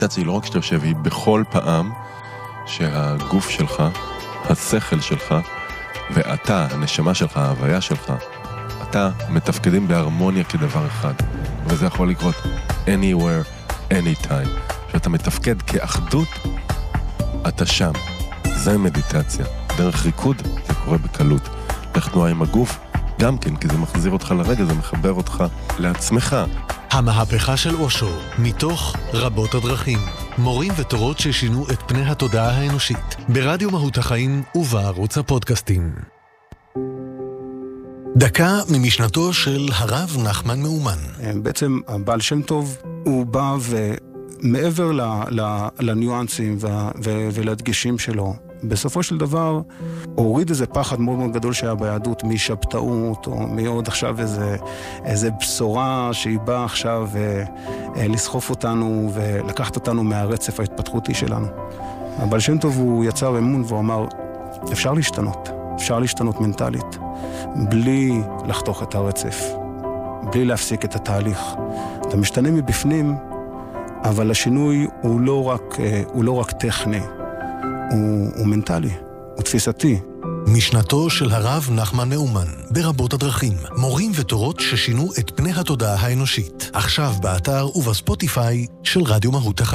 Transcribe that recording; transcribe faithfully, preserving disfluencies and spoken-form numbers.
מדיטציה היא לא רק שאתה יושב, היא בכל פעם שהגוף שלך, השכל שלך, ואתה, הנשמה שלך, ההוויה שלך, אתה מתפקדים בהרמוניה כדבר אחד. וזה יכול לקרות anywhere, anytime. כשאתה מתפקד כאחדות, אתה שם. זה מדיטציה. דרך ריקוד זה קורה בקלות. דרך תנועה עם הגוף, גם כן, כי זה מחזיר אותך לרגע, זה מחבר אותך לעצמך. המהפכה של אושו, מתוך רבות הדרכים. מורים ותורות ששינו את פני התודעה האנושית. ברדיו מהות החיים ובערוץ הפודקאסטים. דקה ממשנתו של הרב נחמן מאומן. בעצם הבעל שם טוב, הוא בא ומעבר ל, ל, לניואנסים וה, ו, ולדגשים שלו, בסופו של דבר, הוריד איזה פחד מאוד מאוד גדול שהיה ביהדות, משבתאות, או מעוד עכשיו איזה, איזה בשורה שהיא באה עכשיו לסחוף אותנו ולקחת אותנו מהרצף ההתפתחותי שלנו. הבעל שם טוב הוא יצר אמון והוא אמר, אפשר להשתנות, אפשר להשתנות מנטלית, בלי לחתוך את הרצף, בלי להפסיק את התהליך. אתה משתנה מבפנים, אבל השינוי הוא לא רק, הוא לא רק טכני, הוא, הוא מנטלי, הוא תפיסתי. משנתו של הרב נחמן מאומן, ברבות הדרכים, מורים ותורות ששינו את פני התודעה האנושית. עכשיו באתר ובספוטיפיי של רדיו מהות החיים.